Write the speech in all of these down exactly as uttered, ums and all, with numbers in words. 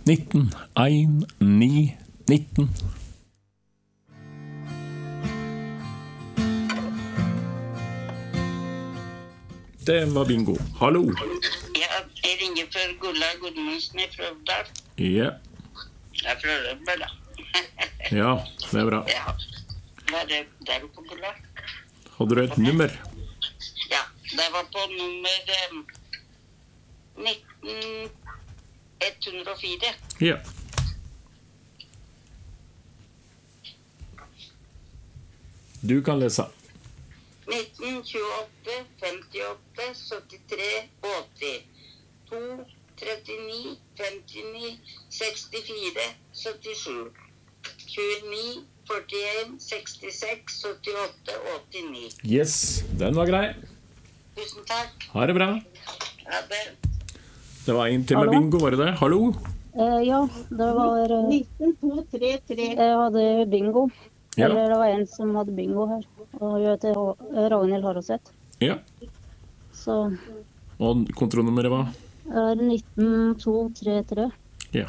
nitten, en, ni, nitten. Det var bingo. Hallo. Ja, jeg ringer for Gulla Gudmundsen i Frøvdal. Ja. Jeg er fra Rødberg, da. Ja, det er bra. Ja, hva er det der på Gulla? Hadde du et nummer? Ja, det var på nummer eh, nitten ett hundre og fire. Ja. Du kan lese. nitten tjueåtte femtiåtte syttitre åtti. to trettini femtini sekstifire syttisju. tjueni førtien sekstiseks syttiåtte åttini. Yes, den var grei. Tusen takk. Ha det bra. Ha det. Det var en til med Hallo? bingo, var det det? Hallo? Eh, ja, det var eh, nitten to tre tre. Jeg hadde bingo. Ja. Eller det var en som hadde bingo her. Og hun heter H- Ragnhild Haroseth. Ja. Så Og kontrollnummeret var? det er nitten to tre tre. Ja.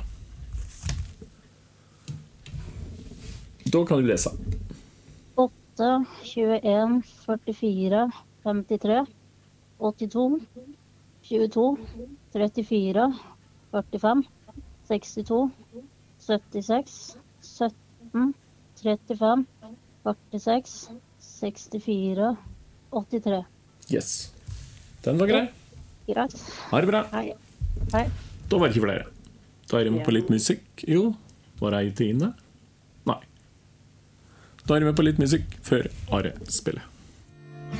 Da kan du lese. åtte tjueen førtifire femtitre åttito tjueto trettifire førtifem sekstito syttiseks sytten trettifem førtiseks sekstifire åttitre. Yes. Den var grei. Greit. Ha det bra. Hei. Hei. Da var det ikke flere. Da er det med på litt musikk. Jo, var det ei til inne? Nei. Da er det med på litt musikk før Are spiller.